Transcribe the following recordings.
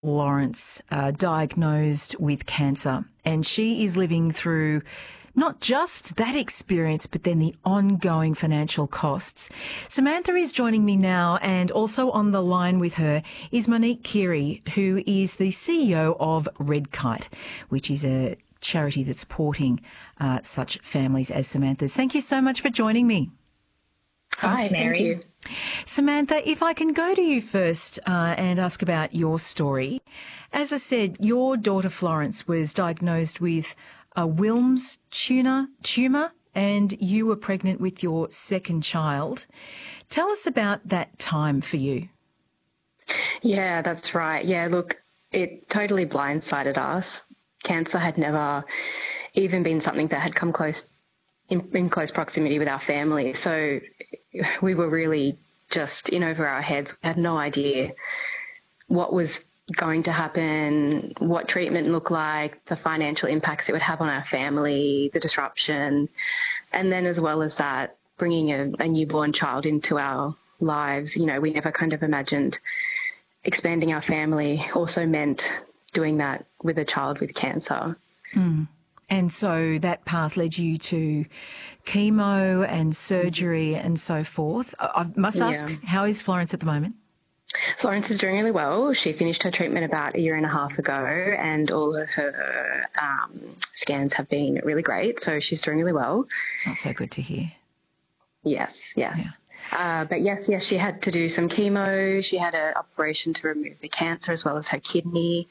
Lawrence, diagnosed with cancer, and she is living through not just that experience, but then the ongoing financial costs. Samantha is joining me now, and also on the line with her is Monique Keary, who is the CEO of Red Kite, which is a charity that's supporting such families as Samantha's. Thank you so much for joining me. Hi, Mary. Thank you. Samantha, if I can go to you first and ask about your story. As I said, your daughter Florence was diagnosed with a Wilms tumour and you were pregnant with your second child. Tell us about that time for you. Yeah, that's right. Yeah, look, it totally blindsided us. Cancer had never even been something that had come close in close proximity with our family. So we were really just in over our heads. We had no idea what was going to happen, what treatment looked like, the financial impacts it would have on our family, the disruption, and then as well as that, bringing a newborn child into our lives. You know, we never kind of imagined expanding our family also meant doing that with a child with cancer. Mm. And so that path led you to chemo and surgery and so forth. I must ask, how is Florence at the moment? Florence is doing really well. She finished her treatment about 1.5 years ago, and all of her scans have been really great. So she's doing really well. That's so good to hear. Yes. But yes, she had to do some chemo. She had an operation to remove the cancer as well as her kidney.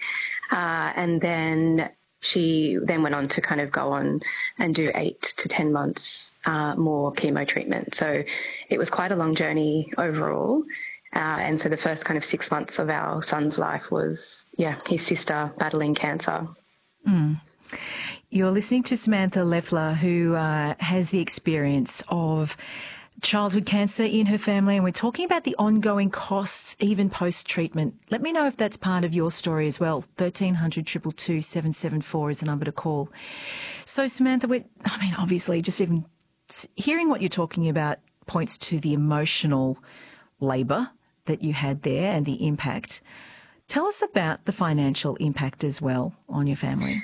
And then she then went on to kind of go on and do 8 to 10 months more chemo treatment. So it was quite a long journey overall. And so the first kind of 6 months of our son's life was, his sister battling cancer. Mm. You're listening to Samantha Leffler, who has the experience of childhood cancer in her family, and we're talking about the ongoing costs even post-treatment. Let me know if that's part of your story as well. 1300 222 774 is the number to call. So Samantha, obviously just even hearing what you're talking about points to the emotional labour that you had there and the impact. Tell us about the financial impact as well on your family.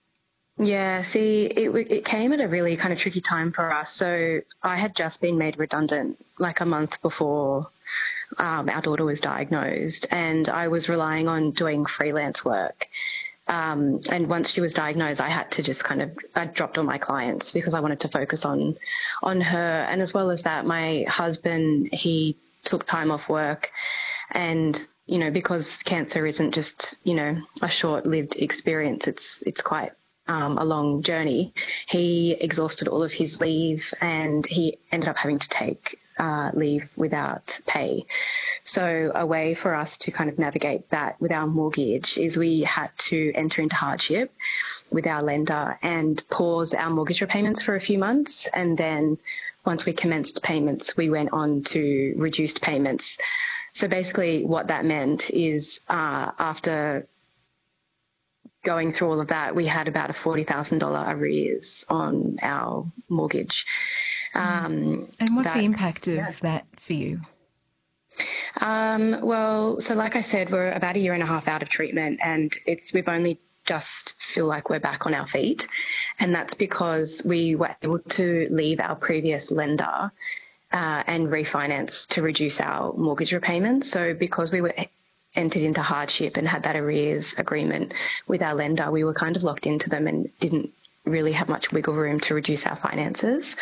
Yeah, see, it came at a really kind of tricky time for us. So I had just been made redundant like a month before our daughter was diagnosed, and I was relying on doing freelance work. And once she was diagnosed, I had to just I dropped all my clients because I wanted to focus on her. And as well as that, my husband, he took time off work, and because cancer isn't just a short-lived experience, it's quite a long journey. He exhausted all of his leave, and he ended up having to take leave without pay. So a way for us to kind of navigate that with our mortgage is we had to enter into hardship with our lender and pause our mortgage repayments for a few months. And then once we commenced payments, we went on to reduced payments. So basically what that meant is after going through all of that, we had about a $40,000 arrears on our mortgage. And what's the impact of that for you? Well, so like I said, we're about 1.5 years out of treatment, and we've only just feel like we're back on our feet. And that's because we were able to leave our previous lender and refinance to reduce our mortgage repayments. So because we were entered into hardship and had that arrears agreement with our lender, we were kind of locked into them and didn't really have much wiggle room to reduce our finances.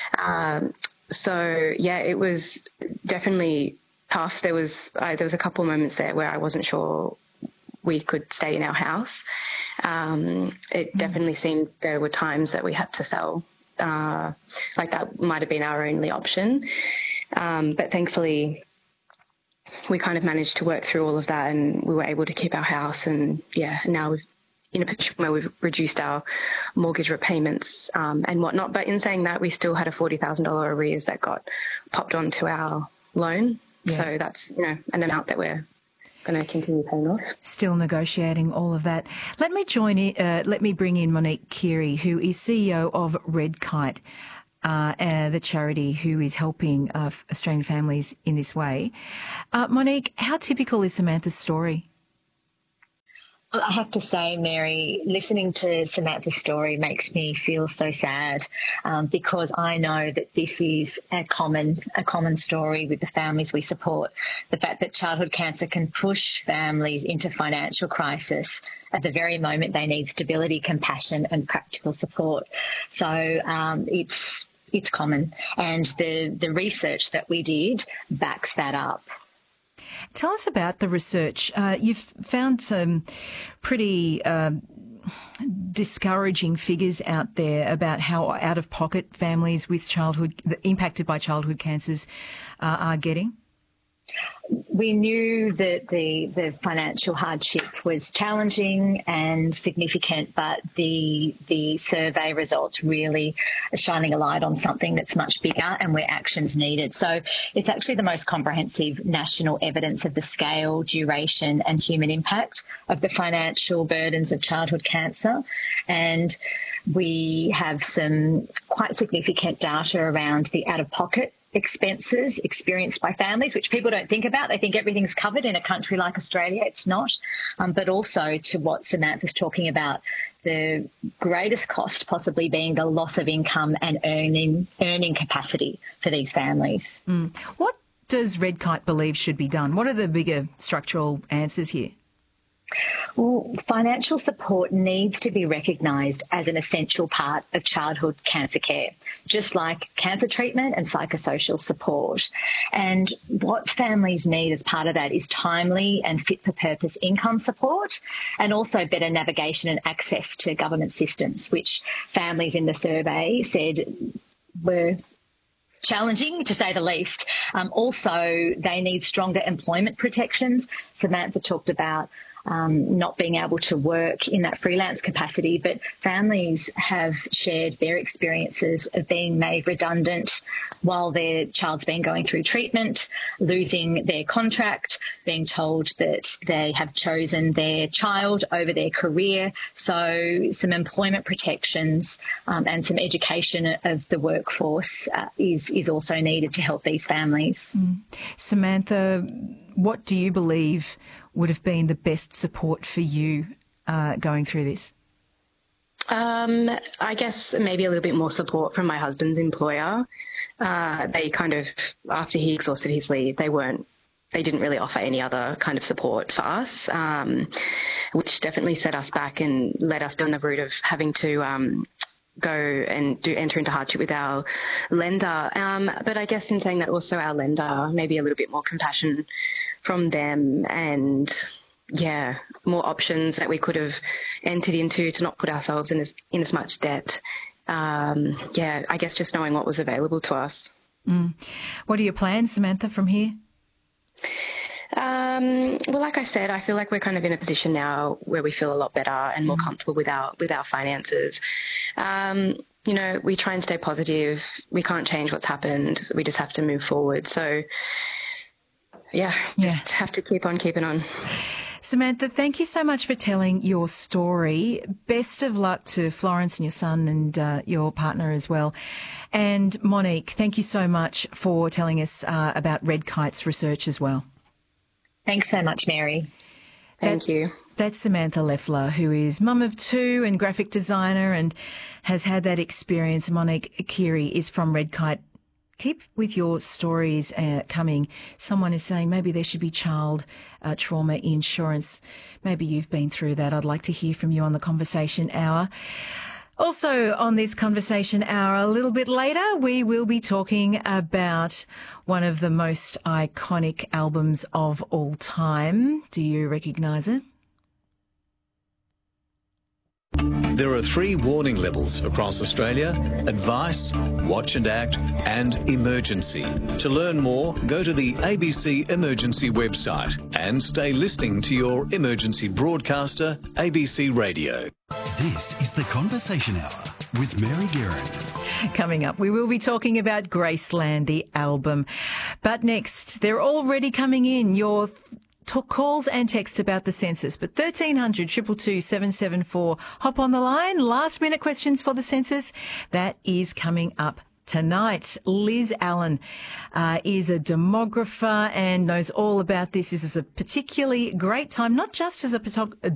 So it was definitely tough. There was a couple of moments there where I wasn't sure we could stay in our house. It definitely seemed there were times that we had to sell. Like that might have been our only option. But thankfully, we kind of managed to work through all of that, and we were able to keep our house. And now we're in a position where we've reduced our mortgage repayments and whatnot. But in saying that, we still had a $40,000 arrears that got popped onto our loan. Yeah. So that's, an amount that we're going to continue paying off. Still negotiating all of that. Let me bring in Monique Keary, who is CEO of Red Kite, the charity who is helping Australian families in this way. Monique, how typical is Samantha's story? I have to say, Mary, listening to Samantha's story makes me feel so sad because I know that this is a common story with the families we support. The fact that childhood cancer can push families into financial crisis at the very moment they need stability, compassion and practical support. So it's common, and the research that we did backs that up. Tell us about the research. You've found some pretty discouraging figures out there about how out-of-pocket families with impacted by childhood cancers are getting. We knew that the financial hardship was challenging and significant, but the survey results really are shining a light on something that's much bigger and where action's needed. So it's actually the most comprehensive national evidence of the scale, duration and human impact of the financial burdens of childhood cancer. And we have some quite significant data around the out-of-pocket expenses experienced by families, which people don't think about. They think everything's covered in a country like Australia. It's not. But also to what Samantha's talking about, the greatest cost possibly being the loss of income and earning capacity for these families. What does Redkite believe should be done? What are the bigger structural answers here? Well, financial support needs to be recognised as an essential part of childhood cancer care, just like cancer treatment and psychosocial support. And what families need as part of that is timely and fit-for-purpose income support, and also better navigation and access to government systems, which families in the survey said were challenging, to say the least. Also, they need stronger employment protections. Samantha talked about not being able to work in that freelance capacity, but families have shared their experiences of being made redundant while their child's been going through treatment, losing their contract, being told that they have chosen their child over their career. So some employment protections and some education of the workforce is also needed to help these families. Samantha, what do you believe would have been the best support for you going through this? I guess maybe a little bit more support from my husband's employer. They kind of, after he exhausted his leave, they didn't really offer any other kind of support for us, which definitely set us back and led us down the route of having to go and enter into hardship with our lender. But I guess in saying that, also our lender, maybe a little bit more compassion from them, and more options that we could have entered into to not put ourselves in as much debt. I guess just knowing what was available to us. What are your plans, Samantha, from here? Well, like I said, I feel like we're kind of in a position now where we feel a lot better and more comfortable with our finances. We try and stay positive. We can't change what's happened. We just have to move forward. So, just have to keep on keeping on. Samantha, thank you so much for telling your story. Best of luck to Florence and your son and your partner as well. And Monique, thank you so much for telling us about Redkite's research as well. Thanks so much, Mary. Thank you. That's Samantha Leffler, who is mum of two and graphic designer and has had that experience. Monique Keary is from Redkite. Keep with your stories coming. Someone is saying maybe there should be child trauma insurance. Maybe you've been through that. I'd like to hear from you on the Conversation Hour. Also on this Conversation Hour, a little bit later, we will be talking about one of the most iconic albums of all time. Do you recognise it? There are 3 warning levels across Australia: advice, watch and act, and emergency. To learn more, go to the ABC Emergency website and stay listening to your emergency broadcaster, ABC Radio. This is the Conversation Hour with Mary Guerin. Coming up, we will be talking about Graceland, the album. But next, they're already coming in, your calls and texts about the census. But 1300 222 774. Hop on the line. Last minute questions for the census. That is coming up tonight. Liz Allen is a demographer and knows all about this. This is a particularly great time, not just as a